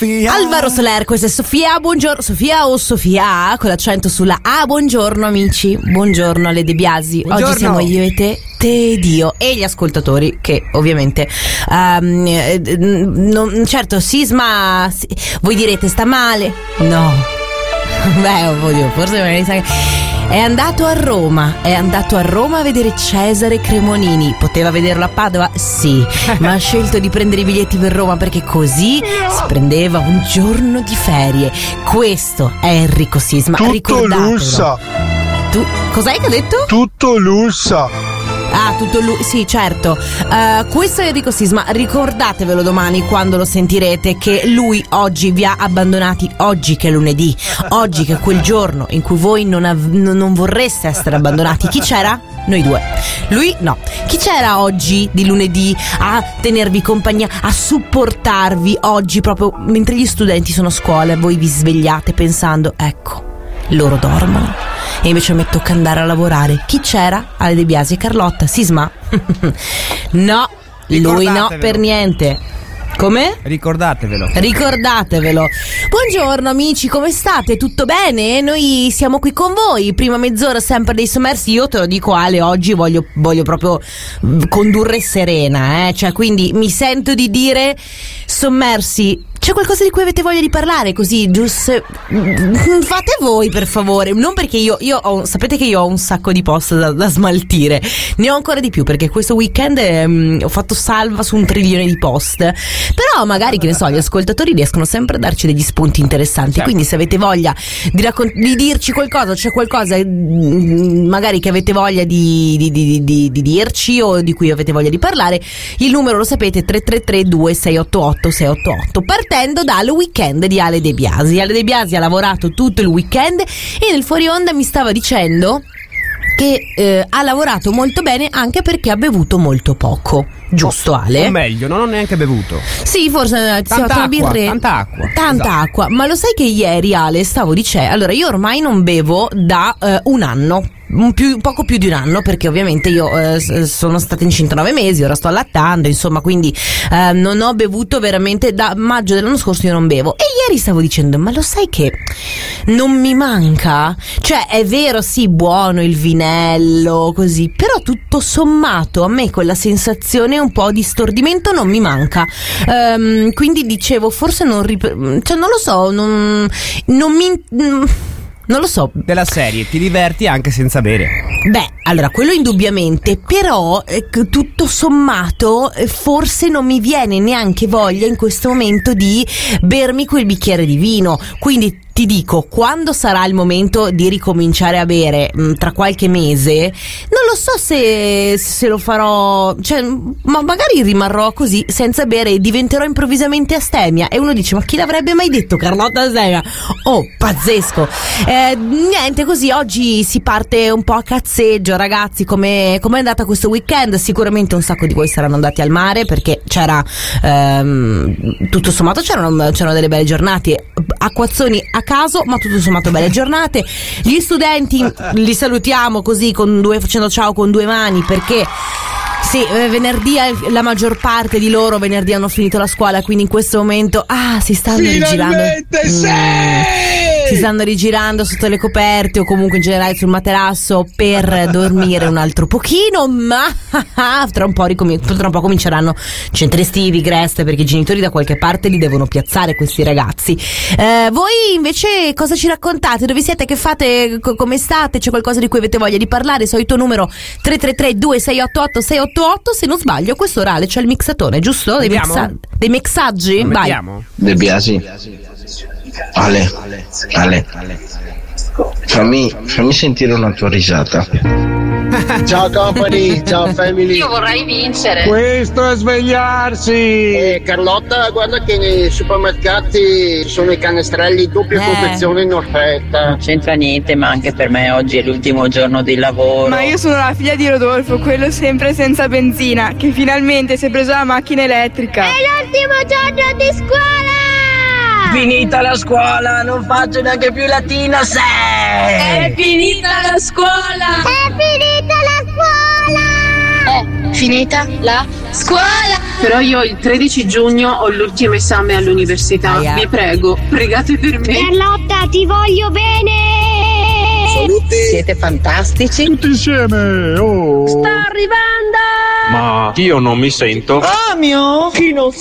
Alvaro Soler, questa è Sofia, buongiorno. Sofia o Sofia con l'accento sulla A. Buongiorno amici, buongiorno alle De Biasi. Buongiorno. Oggi siamo io e te ed io e gli ascoltatori che ovviamente certo Sisma, voi direte sta male. No, beh oddio, forse magari sa che è andato a Roma a vedere Cesare Cremonini. Poteva vederlo a Padova? Sì, ma ha scelto di prendere i biglietti per Roma perché così si prendeva un giorno di ferie. Questo è Enrico Sisma. Tutto Lussa. Tu cos'hai che ha detto? Tutto Lussa. Ah, tutto lui, sì, certo. Questo è Enrico Sisma. Ricordatevelo domani quando lo sentirete che lui oggi vi ha abbandonati. Oggi che è lunedì, oggi che è quel giorno in cui voi non vorreste essere abbandonati. Chi c'era? Noi due. Lui no. Chi c'era oggi di lunedì a tenervi compagnia, a supportarvi oggi proprio mentre gli studenti sono a scuola e voi vi svegliate pensando, ecco, loro dormono e invece mi tocca andare a lavorare. Chi c'era? Ale De Biasi e Carlotta. Sisma? No, lui no, per niente. Come? Ricordatevelo. Buongiorno amici, come state? Tutto bene? Noi siamo qui con voi. Prima mezz'ora sempre dei sommersi. Io te lo dico Ale, oggi voglio proprio condurre serena, Cioè, quindi mi sento di dire sommersi. C'è qualcosa di cui avete voglia di parlare? Così, giusto? Fate voi, per favore. Non perché io sapete che io ho un sacco di post da smaltire. Ne ho ancora di più perché questo weekend ho fatto salva su 1 trilione di post. Però magari, che ne so, gli ascoltatori riescono sempre a darci degli spunti interessanti. Certo. Quindi se avete voglia di dirci qualcosa, c'è qualcosa magari che avete voglia di dirci o di cui avete voglia di parlare, il numero lo sapete, 333-2688-688. Partendo dal weekend di Ale De Biasi. Ale De Biasi ha lavorato tutto il weekend e nel fuori onda mi stava dicendo che ha lavorato molto bene anche perché ha bevuto molto poco. Giusto, Ale? O meglio, non ho neanche bevuto. Sì, forse tanta acqua. Ma lo sai che ieri, Ale, stavo dicendo, allora io ormai non bevo da un anno. Poco più di un anno, perché ovviamente io sono stata incinta 9 mesi, ora sto allattando, insomma, quindi non ho bevuto veramente da maggio dell'anno scorso. Io non bevo. E ieri stavo dicendo, ma lo sai che non mi manca? Cioè, è vero, sì, buono il vinello, così, però tutto sommato a me quella sensazione un po' di stordimento non mi manca. Quindi dicevo, forse non lo so, non lo so. Della serie, ti diverti anche senza bere? Beh, allora, quello indubbiamente, però tutto sommato forse non mi viene neanche voglia in questo momento di bermi quel bicchiere di vino. Quindi ti dico, quando sarà il momento di ricominciare a bere, tra qualche mese, non lo so se lo farò, cioè, ma magari rimarrò così senza bere e diventerò improvvisamente astemia. E uno dice, ma chi l'avrebbe mai detto, Carlotta astemia? Oh, pazzesco. Niente, così oggi si parte un po' a cazzeggio, ragazzi. Com'è andata questo weekend? Sicuramente un sacco di voi saranno andati al mare, perché c'era tutto sommato c'erano delle belle giornate, acquazzoni a caso, ma tutto sommato belle giornate. Gli studenti li salutiamo così facendo ciao con 2 mani, perché sì, venerdì la maggior parte di loro venerdì hanno finito la scuola, quindi in questo momento si stanno rigirando. Si stanno rigirando sotto le coperte o comunque in generale sul materasso per dormire un altro pochino, ma tra un po' cominceranno centri estivi, Grest, perché i genitori da qualche parte li devono piazzare questi ragazzi. Voi invece cosa ci raccontate? Dove siete? Che fate? Come state? C'è qualcosa di cui avete voglia di parlare? Solito numero 333-2688-688. Se non sbaglio, questo orale c'è il mixatone, giusto? Dei mixaggi? Vai. De Biasi. Ale, fammi sentire una tua risata. Ciao company, ciao family. Io vorrei vincere. Questo è svegliarsi. Carlotta, guarda che nei supermercati ci sono i canestrelli doppia confezione in offerta. Non c'entra niente, ma anche per me oggi è l'ultimo giorno di lavoro. Ma io sono la figlia di Rodolfo, quello sempre senza benzina, che finalmente si è preso la macchina elettrica. È l'ultimo giorno di scuola! Finita la scuola, non faccio neanche più latino 6. È finita la scuola! È finita la scuola! finita la scuola. Però io il 13 giugno ho l'ultimo esame all'università. Vi prego, pregate per me. Carlotta, ti voglio bene. Saluti. Siete fantastici. Tutti insieme. Oh. Sta arrivando. Ma io non mi sento. Chi non